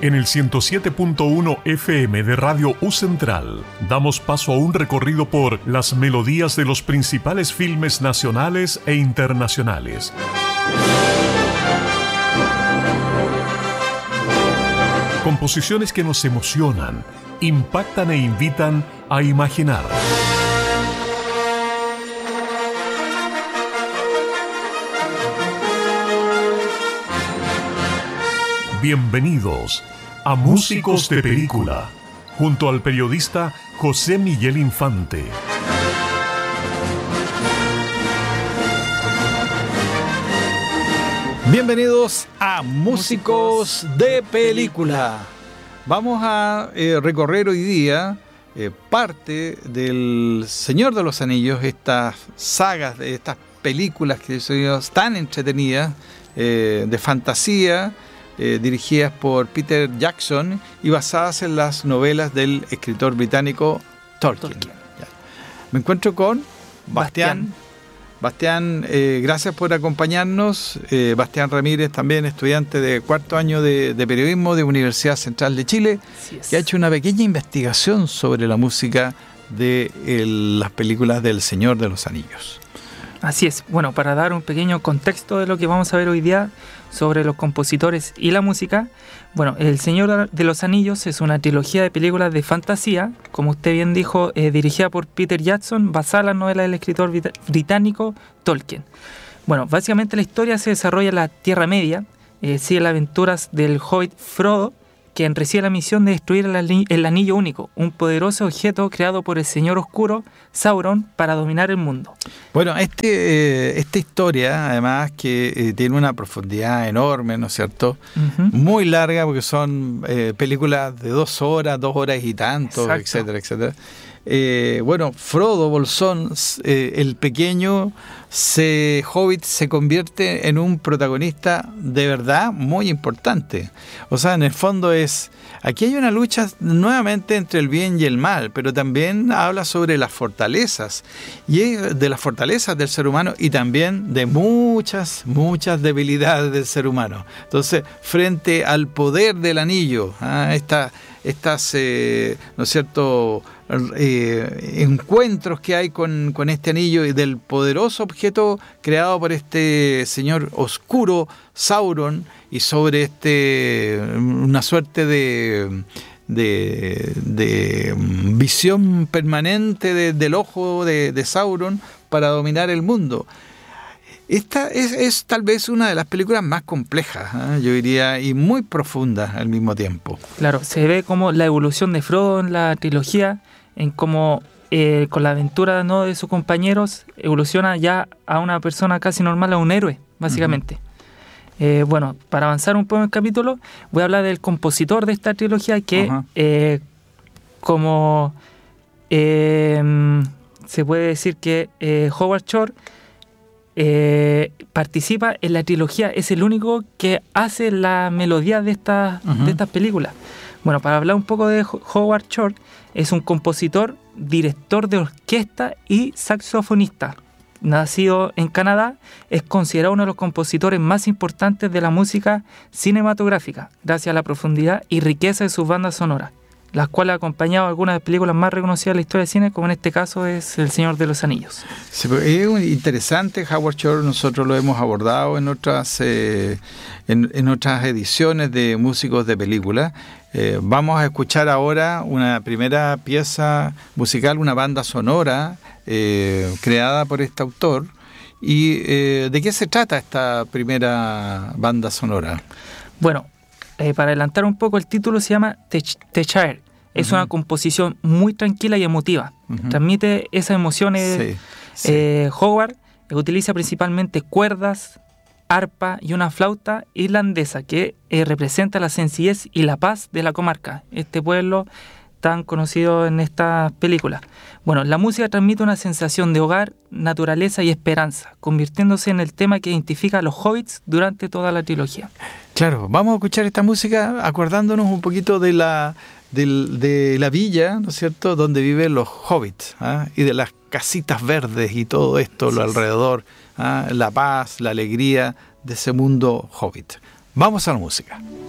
En el 107.1 FM de Radio U Central, damos paso a un recorrido por las melodías de los principales filmes nacionales e internacionales. Composiciones que nos emocionan, impactan e invitan a imaginar. Bienvenidos a Músicos de Película, junto al periodista José Miguel Infante. Bienvenidos a Músicos de Película. Vamos a recorrer hoy día parte del Señor de los Anillos, estas sagas, de estas películas que son tan entretenidas, de fantasía, dirigidas por Peter Jackson y basadas en las novelas del escritor británico Tolkien. Me encuentro con Bastián. Bastián, gracias por acompañarnos. Bastián Ramírez, también estudiante de cuarto año de periodismo de Universidad Central de Chile, que ha hecho una pequeña investigación sobre la música de las películas del Señor de los Anillos. Así es. Bueno, para dar un pequeño contexto de lo que vamos a ver hoy día sobre los compositores y la música, bueno, El Señor de los Anillos es una trilogía de películas de fantasía, como usted bien dijo, dirigida por Peter Jackson, basada en la novela del escritor británico Tolkien. Bueno, básicamente la historia se desarrolla en la Tierra Media, sigue las aventuras del hobbit Frodo, quien recibe la misión de destruir el Anillo Único, un poderoso objeto creado por el Señor Oscuro, Sauron, para dominar el mundo. Bueno, esta historia, además, que tiene una profundidad enorme, ¿no es cierto? Uh-huh. Muy larga, porque son películas de 2 horas y tanto, etcétera, etcétera. Bueno, Frodo Bolsón, el pequeño hobbit, se convierte en un protagonista de verdad muy importante. O sea, en el fondo aquí hay una lucha nuevamente entre el bien y el mal, pero también habla sobre las fortalezas, y de las fortalezas del ser humano y también de muchas debilidades del ser humano. Entonces, frente al poder del anillo, estas, ¿no es cierto?, encuentros que hay con este anillo y del poderoso objeto creado por este señor oscuro, Sauron, y sobre una suerte de visión permanente del ojo de Sauron para dominar el mundo. Esta es tal vez una de las películas más complejas, yo diría, y muy profundas al mismo tiempo. Claro, se ve como la evolución de Frodo en la trilogía, en cómo con la aventura, ¿no?, de sus compañeros evoluciona ya a una persona casi normal, a un héroe, básicamente. Uh-huh. Bueno, para avanzar un poco en el capítulo, voy a hablar del compositor de esta trilogía que, uh-huh, se puede decir que Howard Shore participa en la trilogía, es el único que hace la melodía de estas películas. Bueno, para hablar un poco de Howard Shore, es un compositor, director de orquesta y saxofonista. Nacido en Canadá, es considerado uno de los compositores más importantes de la música cinematográfica, gracias a la profundidad y riqueza de sus bandas sonoras, las cuales ha acompañado algunas de las películas más reconocidas de la historia del cine, como en este caso es El Señor de los Anillos. Sí, es interesante. Howard Shore nosotros lo hemos abordado en otras ediciones de Músicos de Película. Vamos a escuchar ahora una primera pieza musical, una banda sonora creada por este autor. ¿Y de qué se trata esta primera banda sonora? Bueno, para adelantar un poco, el título se llama The Chair. Es una composición muy tranquila y emotiva. Transmite esas emociones. Sí. Howard utiliza principalmente cuerdas, arpa y una flauta irlandesa que representa la sencillez y la paz de la comarca, este pueblo tan conocido en esta película. Bueno, la música transmite una sensación de hogar, naturaleza y esperanza, convirtiéndose en el tema que identifica a los hobbits durante toda la trilogía. Claro, vamos a escuchar esta música acordándonos un poquito de la villa, ¿no es cierto?, donde viven los hobbits, y de las casitas verdes y todo esto, lo alrededor, la paz, la alegría de ese mundo hobbit. Vamos a la música.